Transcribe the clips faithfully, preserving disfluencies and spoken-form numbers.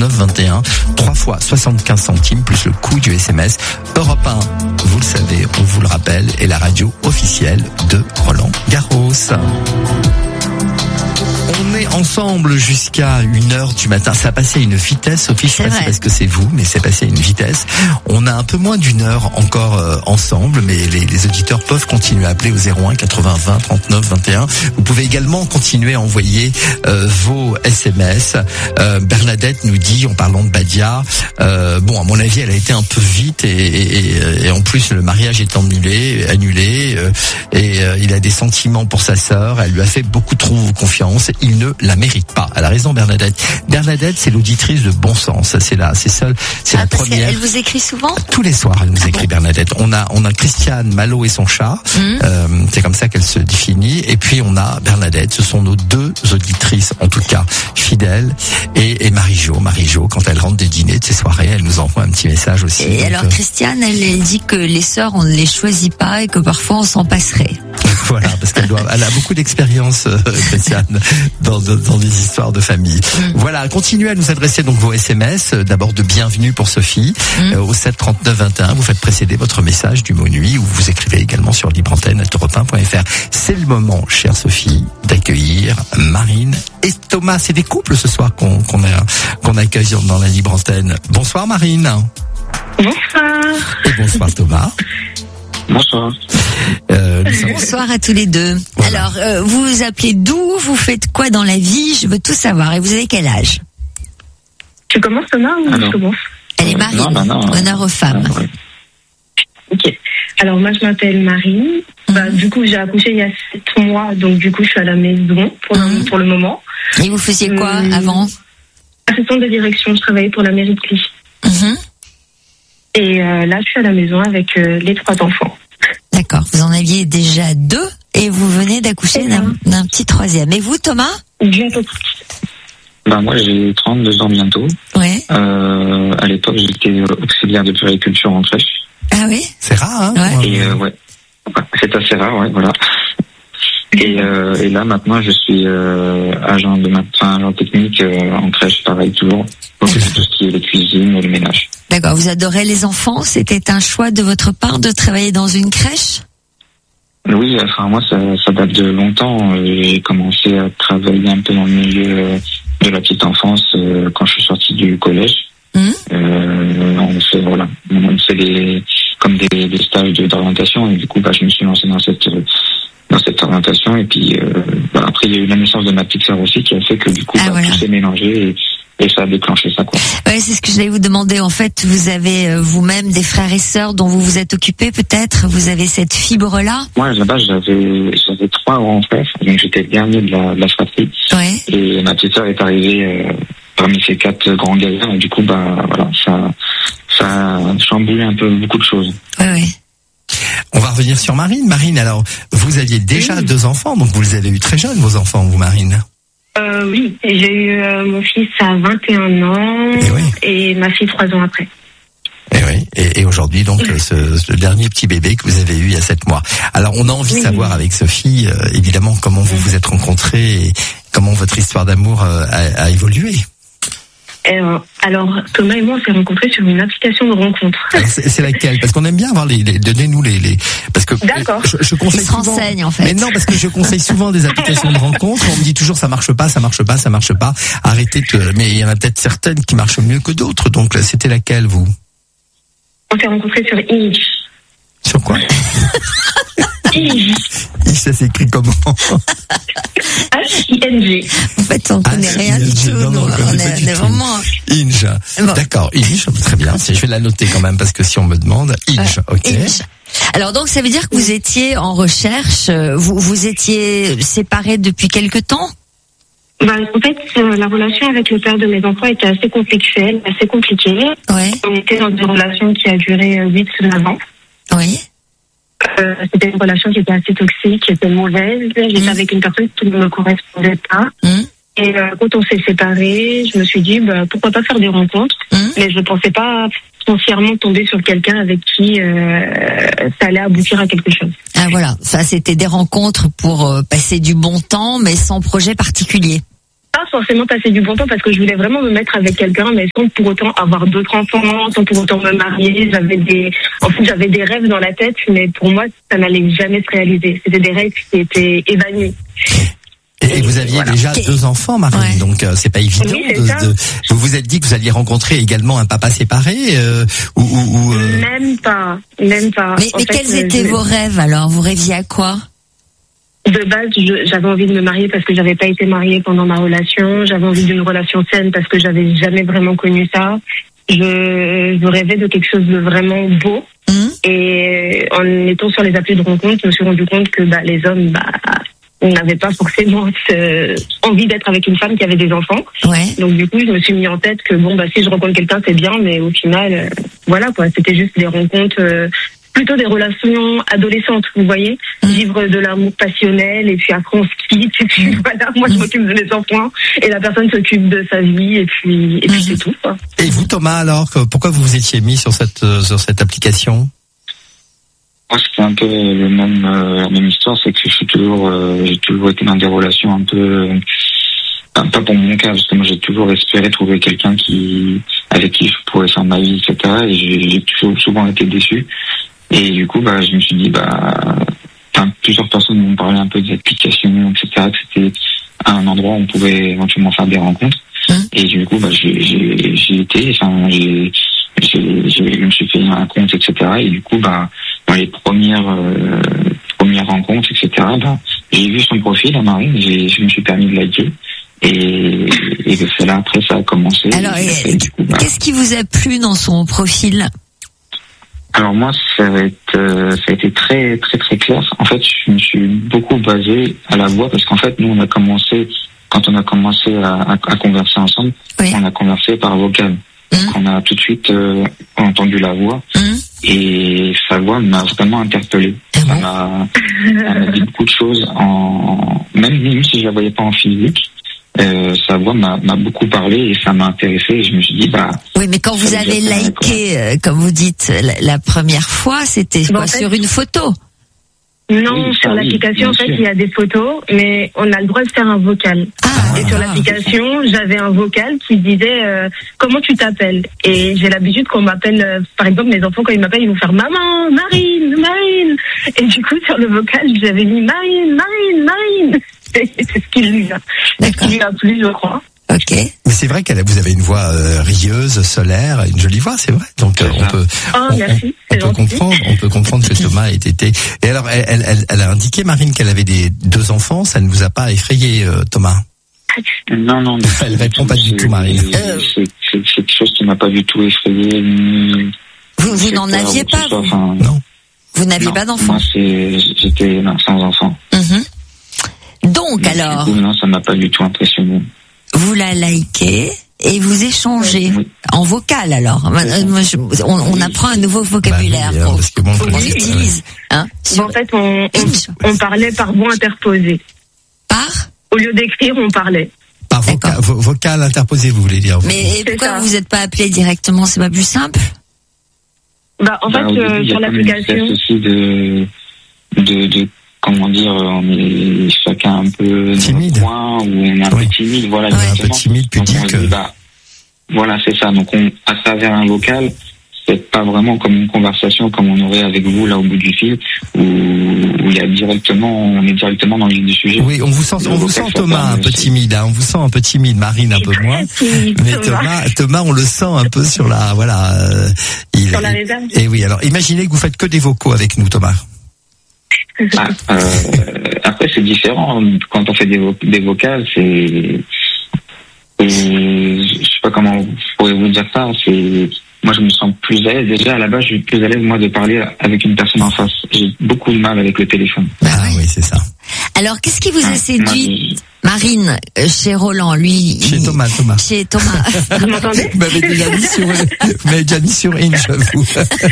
trente-neuf vingt et un, trois fois soixante-quinze centimes plus le coût du S M S. Europe un, vous le savez, on vous le rappelle, est la radio officielle de Roland Garros. On est ensemble jusqu'à une heure du matin. Ça a passé à une vitesse, Sophie, je sais pas si parce que c'est vous, mais c'est passé à une vitesse. On a un peu moins d'une heure encore euh, ensemble, mais les, les auditeurs peuvent continuer à appeler au zéro un quatre-vingts vingt trente-neuf vingt et un. Vous pouvez également continuer à envoyer euh, vos S M S. Euh, Bernadette nous dit, en parlant de Badia, euh, bon, à mon avis, elle a été un peu vite et, et, et, et en plus le mariage est annulé, annulé euh, et euh, il a des sentiments pour sa sœur. Elle lui a fait beaucoup trop confiance. Il ne la mérite pas. Elle a raison, Bernadette. Bernadette, c'est l'auditrice de bon sens. C'est là, c'est seule, c'est ah, la première. Elle vous écrit souvent? Tous les soirs, elle nous ah écrit, bon. Bernadette. On a, on a Christiane, Malo et son chat. Mmh. Euh, c'est comme ça qu'elle se définit. Et puis on a Bernadette. Ce sont nos deux auditrices, en tout cas fidèles. Et, et Marie-Jo, Marie-Jo, quand elle rentre des dîners, de ses soirées, elle nous envoie un petit message aussi. Et donc, alors, euh... Christiane, elle, elle dit que les sœurs, on ne les choisit pas et que parfois on s'en passerait. Voilà, parce qu'elle doit, elle a beaucoup d'expérience, euh, Christiane, dans, dans, dans des histoires de famille. Mmh. Voilà, continuez à nous adresser donc vos S M S, d'abord de bienvenue pour Sophie, mmh. euh, au sept trente-neuf vingt et un. Vous faites précéder votre message du mot nuit, ou vous écrivez également sur libre antenne arobase europe un point f r. C'est le moment, chère Sophie, d'accueillir Marine et Thomas. C'est des couples ce soir qu'on, qu'on, a, qu'on accueille dans la libre antenne. Bonsoir Marine. Bonsoir. Et bonsoir Thomas. Bonsoir. Euh, Bonsoir à tous les deux. Voilà. Alors, euh, vous vous appelez d'où? Vous faites quoi dans la vie? Je veux tout savoir. Et vous avez quel âge? Tu commences, Thomas, ou Alors. je commence? Elle est Marine. Non, non, non. Honneur aux femmes. Ah, ouais. Ok. Alors, moi, je m'appelle Marine. Mmh. Bah, du coup, j'ai accouché il y a sept mois, donc du coup, je suis à la maison pour, Mmh. le, pour le moment. Et vous faisiez quoi Mmh. avant? Assistante de direction, je travaillais pour la mairie de Clichy. Mmh. Et euh, là, je suis à la maison avec euh, les trois enfants. D'accord. Vous en aviez déjà deux et vous venez d'accoucher d'un, d'un petit troisième. Et vous, Thomas? Bientôt. Ben, moi, j'ai trente-deux ans bientôt. Ouais. Euh, à l'époque, j'étais auxiliaire de puériculture en crèche. Ah oui? C'est rare, hein? Ouais. Et euh, ouais, c'est assez rare, ouais, voilà. Et, euh, et là, maintenant, je suis euh, agent de maintien, agent technique euh, en crèche, pareil, toujours. Donc, c'est tout ce qui est les cuisines et le ménage. D'accord. Vous adorez les enfants? C'était un choix de votre part de travailler dans une crèche? Oui, enfin, moi, ça, ça date de longtemps. J'ai commencé à travailler un peu dans le milieu de la petite enfance euh, quand je suis sorti du collège. Mmh. Euh, on fait, voilà, on fait des, comme des, des stages de, d'orientation, et du coup, bah, je me suis lancé dans cette, dans cette orientation, et puis, euh, bah, après, il y a eu la naissance de ma petite sœur aussi, qui a fait que, du coup, ah, bah, voilà. Tout s'est mélangé, et, et ça a déclenché ça, quoi. Ouais, c'est ce que j'allais vous demander. En fait, vous avez euh, vous-même des frères et sœurs dont vous vous êtes occupé, peut-être? Vous avez cette fibre-là? Moi, là-bas, j'avais, j'avais trois grands frères, donc j'étais le dernier de la, de la fratrie. Ouais. Et ma petite sœur est arrivée, euh, parmi ces quatre grands gaillards, et du coup, bah, voilà, ça, ça a chamboulé un peu beaucoup de choses. Oui, oui. On va revenir sur Marine. Marine, alors, vous aviez déjà oui. deux enfants, donc vous les avez eus très jeunes, vos enfants, vous, Marine? Euh, oui, et j'ai eu euh, mon fils à vingt et un ans, et, oui. et ma fille trois ans après. Et oui, et, et aujourd'hui, donc, oui. ce, ce dernier petit bébé que vous avez eu il y a sept mois. Alors, on a envie oui. de savoir avec Sophie, euh, évidemment, comment vous vous êtes rencontrés et comment votre histoire d'amour euh, a, a évolué. Euh, alors, Thomas et moi, on s'est rencontrés sur une application de rencontre. Alors, c'est, c'est laquelle? Parce qu'on aime bien avoir les, les donnez-nous les, les, parce que D'accord. je, je conseille Ils se souvent. renseignent, en fait. Mais non, parce que je conseille souvent des applications de rencontre. On me dit toujours ça marche pas, ça marche pas, ça marche pas. Arrêtez de, mais il y en a peut-être certaines qui marchent mieux que d'autres. Donc, c'était laquelle, vous? On s'est rencontrés sur Hinge. Sur quoi? Hinge. Ça s'écrit comment? H I N G. En fait, on connaît H- rien du tout. Non, non, on, on, est, on est vraiment... Inge. Bon. D'accord, Inge, très bien. Je vais la noter quand même parce que si on me demande, Inge, euh, ok. Inge. Alors donc, ça veut dire que vous étiez en recherche, vous, vous étiez séparés depuis quelque temps? Bah, en fait, euh, la relation avec le père de mes enfants était assez conflictuelle, assez compliquée. Ouais. On était dans une relation qui a duré huit neuf ans. Oui. Euh, c'était une relation qui était assez toxique, qui était mauvaise. J'étais mmh. avec une personne qui ne me correspondait pas. Mmh. Et euh, quand on s'est séparés, je me suis dit, bah, pourquoi pas faire des rencontres. Mmh. Mais je ne pensais pas foncièrement tomber sur quelqu'un avec qui euh, ça allait aboutir à quelque chose. Ah voilà, ça c'était des rencontres pour euh, passer du bon temps, mais sans projet particulier. pas forcément passer du bon temps parce que je voulais vraiment me mettre avec quelqu'un, mais sans pour autant avoir d'autres enfants, sans pour autant me marier. J'avais des, en fait, j'avais des rêves dans la tête, mais pour moi, ça n'allait jamais se réaliser. C'était des rêves qui étaient évanouis. Et vous aviez voilà. déjà okay. deux enfants, Marine, ouais. donc euh, c'est pas évident. Oui, de, de, vous vous êtes dit que vous alliez rencontrer également un papa séparé euh, ou, ou euh... Même pas, même pas. Mais, mais fait, quels étaient je... vos rêves alors? Vous rêviez à quoi? De base, je, j'avais envie de me marier parce que j'avais pas été mariée pendant ma relation. J'avais envie d'une relation saine parce que j'avais jamais vraiment connu ça. Je, je rêvais de quelque chose de vraiment beau. Mmh. Et en étant sur les applis de rencontre, je me suis rendu compte que bah, les hommes, bah, on n'avait pas forcément euh, envie d'être avec une femme qui avait des enfants. Ouais. Donc du coup, je me suis mis en tête que bon, bah si je rencontre quelqu'un, c'est bien, mais au final, euh, voilà quoi, c'était juste des rencontres. Euh, plutôt des relations adolescentes, vous voyez, mmh. vivre de l'amour passionnel et puis après on se quitte et puis voilà, moi je m'occupe de mes enfants et la personne s'occupe de sa vie et puis et puis mmh. c'est tout quoi. Et vous Thomas alors, pourquoi vous vous étiez mis sur cette sur cette application? Moi c'est un peu le même euh, la même histoire, c'est que je suis toujours euh, j'ai toujours été dans des relations un peu euh, pas pour mon cas parce que moi j'ai toujours espéré trouver quelqu'un qui avec qui je pourrais faire ma vie et cetera et j'ai, j'ai toujours souvent été déçu. Et du coup, bah, je me suis dit, bah, plusieurs personnes m'ont parlé un peu des applications, et cetera, que c'était un endroit où on pouvait éventuellement faire des rencontres. Mmh. Et du coup, bah, j'ai, j'ai, j'ai été, enfin, j'ai, j'ai, j'ai, je me suis fait un compte, et cetera. Et du coup, bah, dans les premières, euh, premières rencontres, et cetera, bah, j'ai vu son profil à Marine, j'ai, je me suis permis de liker. Et, et c'est là, après, ça a commencé. Alors, et, et, du coup, bah, qu'est-ce qui vous a plu dans son profil? Alors moi, ça va être, euh, ça a été très, très, très clair. En fait, je me suis beaucoup basé à la voix parce qu'en fait, nous, on a commencé, quand on a commencé à, à, à converser ensemble, oui. on a conversé par vocal. Mmh. Donc, on a tout de suite euh, entendu la voix mmh. et sa voix m'a vraiment interpellé. Mmh. Elle m'a, elle m'a dit beaucoup de choses en, même, même si je la voyais pas en physique. Euh, sa voix m'a, m'a beaucoup parlé et ça m'a intéressé et je me suis dit bah oui mais quand vous avez liké euh, comme vous dites la, la première fois c'était bon, quoi, en fait, sur une photo? Non, oui, sur oui, l'application en fait sûr. Il y a des photos mais on a le droit de faire un vocal. Ah, et sur l'application j'avais un vocal qui disait euh, comment tu t'appelles et j'ai l'habitude qu'on m'appelle euh, par exemple mes enfants quand ils m'appellent ils vont faire maman, Marine, Marine et du coup sur le vocal j'avais mis Marine, Marine, Marine. C'est ce qu'il lui a. C'est ce qu'il lui a plu, je crois. Ok. Mais c'est vrai qu'elle, vous avez une voix euh, rieuse, solaire, une jolie voix, c'est vrai. Donc euh, on peut, oh, on, merci, on, on peut comprendre, on peut comprendre que Thomas ait été. Et alors, elle, elle, elle a indiqué Marine qu'elle avait des deux enfants. Ça ne vous a pas effrayé, euh, Thomas? Non, non. non elle répond pas du tout, Marine. Euh... C'est, c'est, c'est quelque chose qui m'a pas du tout effrayé. Ni... Vous, vous n'en aviez pas, vous enfin, Non. Vous n'aviez non, pas d'enfants? Moi, c'est, j'étais non, sans enfants. Mm-hmm. Donc mais alors, coup, non, ça m'a pas du tout impressionné. Vous la likez et vous échangez oui. en vocal alors. Moi, je, on, on apprend un nouveau vocabulaire bah oui, qu'on bon, bon, utilise. Hein, bon, en fait, on, on, on parlait par voix interposée. Par Au lieu d'écrire, on parlait. Par vocal, vo, vocal interposé, vous voulez dire. Mais c'est pourquoi ça. Vous n'êtes pas appelé directement? C'est pas plus simple? Bah, en bah, fait, euh, début, sur l'application. Aussi de, de, de comment dire, on est chacun un peu timide, point, où on est un oui. peu timide, voilà. Ouais, un peu timide, pudique. Bah, voilà, c'est ça. Donc, on, à travers un vocal, c'est pas vraiment comme une conversation comme on aurait avec vous là au bout du fil, où, où il y a directement, on est directement dans le vif du sujet. Oui, on vous sent, on vous sent Thomas un peu timide, hein, on vous sent un peu timide, Marine un peu moins. Mais Thomas, Thomas, on le sent un peu sur la, voilà. Euh, il, sur la réserve. Et oui, alors imaginez que vous faites que des vocaux avec nous, Thomas. Ah, euh, après c'est différent quand on fait des, vo- des vocales, c'est, c'est je sais pas comment je pourrais vous dire ça, c'est moi je me sens plus à l'aise déjà à la base je suis plus à l'aise moi de parler avec une personne en face, j'ai beaucoup de mal avec le téléphone. Ah oui c'est ça. Alors qu'est-ce qui vous a séduit, Marine, euh, chez Roland, lui? Chez il... Thomas, Thomas. Chez Thomas. Vous m'entendez? Vous m'avez déjà mis sur, vous m'avez déjà mis sur une, j'avoue.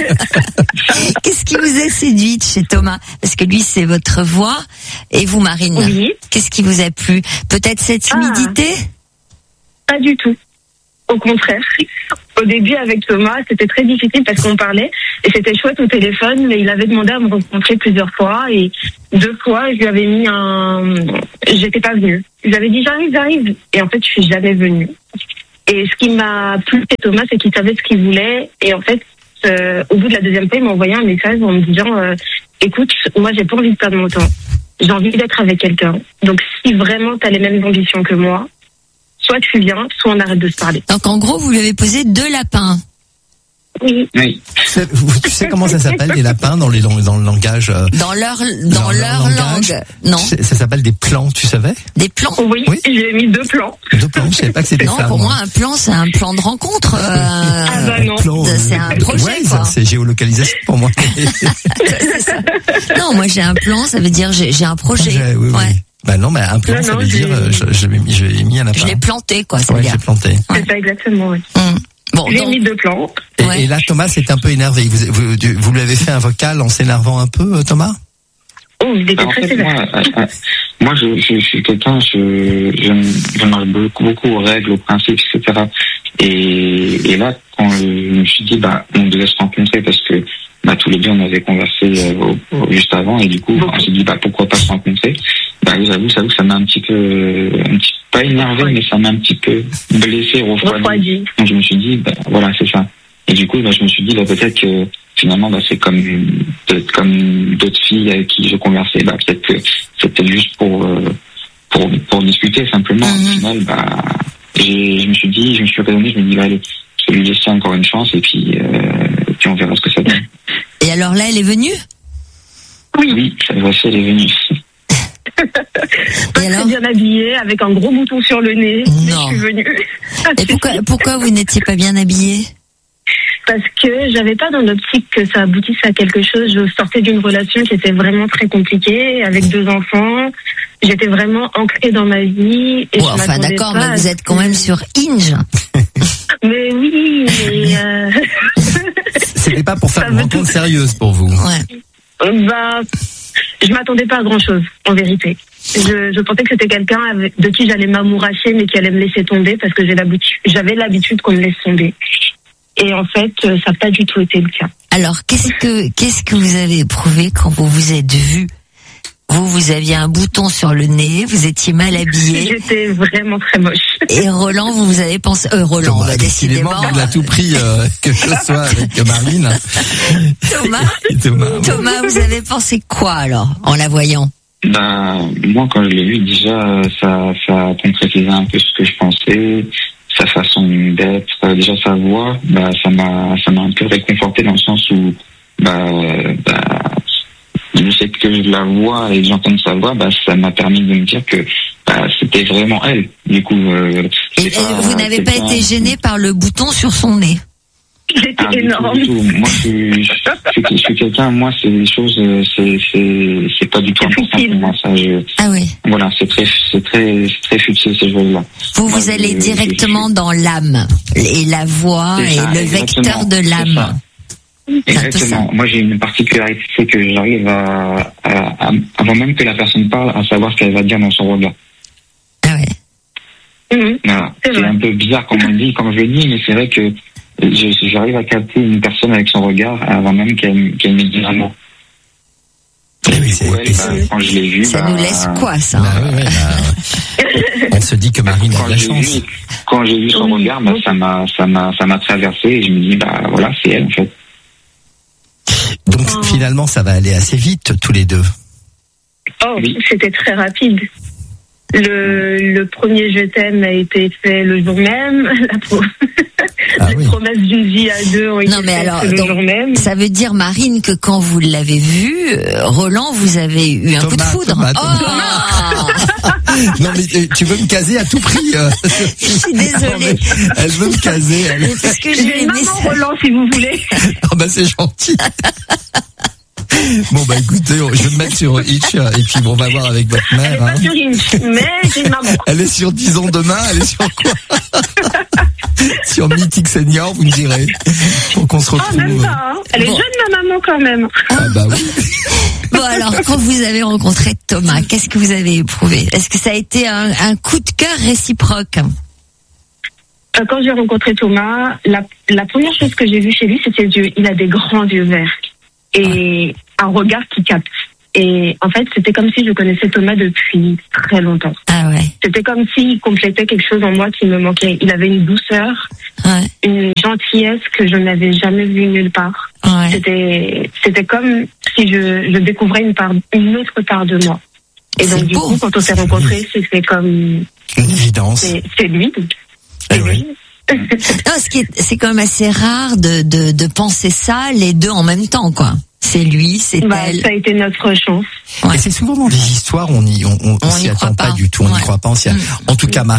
Qu'est-ce qui vous a séduite chez Thomas? Parce que lui, c'est votre voix. Et vous, Marine? Oui. Qu'est-ce qui vous a plu? Peut-être cette timidité? Ah, pas du tout. Au contraire. au début avec Thomas, c'était très difficile parce qu'on parlait et c'était chouette au téléphone, mais il avait demandé à me rencontrer plusieurs fois et deux fois, je lui avais mis un... J'étais pas venue. J'avais dit j'arrive, j'arrive. Et en fait, je suis jamais venue. Et ce qui m'a plu chez Thomas, c'est qu'il savait ce qu'il voulait. Et en fait, euh, au bout de la deuxième fois, il m'a envoyé un message en me disant euh, écoute, moi, j'ai pas envie de perdre mon temps. J'ai envie d'être avec quelqu'un. Donc, si vraiment t'as les mêmes ambitions que moi, soit tu viens, soit on arrête de se parler. Donc, en gros, vous lui avez posé deux lapins. Oui. Oui. Tu sais comment ça s'appelle, les lapins, dans, les, dans, dans le langage euh, Dans leur, dans, dans leur, leur langage. langue. Non. Ça s'appelle des plans, tu savais? Des plans? Oui, oui. J'ai mis deux plans. Deux plans, je savais pas que c'était ça. Non, pour moi, un plan, c'est un plan de rencontre. Euh, ah bah non. Plan, c'est un projet, ouais, quoi. C'est géolocalisation pour moi. C'est ça. Non, moi, j'ai un plan, ça veut dire j'ai, j'ai un projet. J'ai, oui, ouais. oui. Bah non, mais un plan, non, ça non, veut dire, je, je, mis, je l'ai mis un lapin. Je l'ai planté, quoi, ça ouais, veut dire. j'ai planté. Ouais. C'est ça, exactement, oui. Mmh. Bon, j'ai donc... mis deux plans. Et, ouais. et là, Thomas est un peu énervé. Vous, vous, vous lui avez fait un vocal en s'énervant un peu, Thomas? Oh, il était en très fait, moi, euh, moi, je, je, je suis quelqu'un, je, je, je marche beaucoup, beaucoup aux règles, aux principes, et cetera. Et, et là, quand je me suis dit, bah, on devait se rencontrer parce que, bah, tous les deux, on avait conversé euh, au, au, juste avant, et du coup, on s'est dit, bah, pourquoi pas se rencontrer? Bah, j'avoue, j'avoue, ça m'a un petit peu, un petit, pas énervé, mais ça m'a un petit peu blessé, refroidi. Donc, je me suis dit, bah, voilà, c'est ça. Et du coup, bah, je me suis dit, bah, peut-être que, finalement, bah, c'est comme, comme d'autres filles avec qui je conversais, bah, peut-être que c'était juste pour, euh, pour, pour discuter, simplement. Mm-hmm. Au final, bah, j'ai, je me suis dit, je me suis raisonné, je me dis, bah, allez, je vais lui laisser encore une chance, et puis, euh, puis on verra ce que ça donne. Et alors là, elle est venue? Oui. Oui, cette fois-ci, elle est venue. Pas très bien habillée, avec un gros bouton sur le nez. Non. Je suis venue. Et pourquoi, pourquoi vous n'étiez pas bien habillée? Parce que j'avais pas dans l'optique que ça aboutisse à quelque chose. Je sortais d'une relation qui était vraiment très compliquée, avec deux enfants. J'étais vraiment ancrée dans ma vie. Et bon, je enfin d'accord, mais vous êtes quand même sur Hinge. Mais oui, mais... Euh... C'était pas pour faire ça une rencontre tout... sérieuse pour vous. Ouais. Bah, je m'attendais pas à grand chose, en vérité. Je, je pensais que c'était quelqu'un avec, de qui j'allais m'amouracher, mais qui allait me laisser tomber, parce que j'ai l'habitude, j'avais l'habitude qu'on me laisse tomber. Et en fait, ça n'a pas du tout été le cas. Alors, qu'est-ce que qu'est-ce que vous avez éprouvé quand vous vous êtes vu? Vous, vous aviez un bouton sur le nez, vous étiez mal habillé. J'étais vraiment très moche. Et Roland, vous vous avez pensé... Euh, Roland, bah, décidément... Il a tout pris, euh, que ce soit avec Marine. Thomas, Thomas, Thomas, vous avez pensé quoi, alors, en la voyant? Bah, moi, quand je l'ai vu, déjà, ça, ça concrétisait un peu ce que je pensais, sa façon d'être, euh, déjà sa voix, bah, ça m'a, ça m'a un peu réconforté dans le sens où, bah, bah, le fait que je la vois et que j'entends sa voix, bah, ça m'a permis de me dire que bah, c'était vraiment elle. Du coup, euh, et, pas, vous n'avez pas été gêné par le bouton sur son nez? C'était ah, énorme. Du tout, du tout. Moi, je suis, je, je, je suis quelqu'un. Moi, c'est des choses, c'est, c'est, c'est pas du tout important pour moi. Ça, je, ah oui. Voilà, c'est très, c'est très, c'est très futé ces choses-là. Vous, moi, vous allez je, directement je, dans l'âme et la voix et ça, le vecteur de l'âme. Exactement. Moi, j'ai une particularité, c'est que j'arrive à, à, à, avant même que la personne parle, à savoir ce qu'elle va dire dans son regard. Ah ouais. Mmh. Voilà. C'est, c'est un peu bizarre comme on dit, comme je le dis, mais c'est vrai que je, j'arrive à capter une personne avec son regard avant même qu'elle, qu'elle me dise un mot. Oui, c'est, ouais, bah, quand je l'ai vu, ça bah, nous laisse quoi, ça? Bah, ouais, bah, on se dit que Marine a de la chance. Vu, quand j'ai vu son regard, bah, ça m'a, ça m'a, ça m'a traversé et je me dis, bah, voilà, c'est elle, en fait. Donc, oh. Finalement, ça va aller assez vite, tous les deux. Oh, oui. C'était très rapide. Le, le premier je t'aime a été fait le jour même. La pro... ah, Les oui. promesses d'une vie à deux ont été non, mais faites alors, le donc, jour même. Ça veut dire, Marine, que quand vous l'avez vu, Roland, vous avez eu un Thomas, coup de foudre. Thomas, Thomas. Oh non, mais tu veux me caser à tout prix. Euh... Je suis désolée. Elle veut me caser. Elle... Mais parce que j'ai maman Roland, si vous voulez. Ah bah c'est gentil. Bon bah écoutez, je vais me mettre sur Hitch et puis bon, on va voir avec votre mère. Elle est hein. Pas sur Hitch, mais j'ai une maman. Elle est sur dix ans demain, elle est sur quoi? Sur Mythique Senior, vous me direz. Pour qu'on se retrouve. Ah, même pas, hein. Elle bon. Est jeune, ma maman, quand même. Ah bah oui. Bon alors, quand vous avez rencontré Thomas, qu'est-ce que vous avez éprouvé? Est-ce que ça a été un, un coup de cœur réciproque? euh, quand j'ai rencontré Thomas, la, la première chose que j'ai vue chez lui, c'est ses yeux. Il a des grands yeux verts et un regard qui capte. Et en fait, c'était comme si je connaissais Thomas depuis très longtemps. Ah ouais. C'était comme s'il complétait quelque chose en moi qui me manquait. Il avait une douceur, ouais. une gentillesse que je n'avais jamais vue nulle part. Ouais. C'était, c'était comme si je, je découvrais une part, une autre part de moi. Et donc, du coup, quand on s'est rencontrés, c'était comme une évidence. C'est, c'est lui. Eh oui. Non, ce qui est, c'est quand même assez rare de, de, de penser ça, les deux en même temps, quoi. C'est lui, c'est bah, elle. Ça a été notre chance. Ouais. Et c'est souvent dans des histoires, on y, on, on, on s'y attend pas. pas du tout, on n'y ouais. croit pas. On s'y a... mmh. En tout cas, Marie,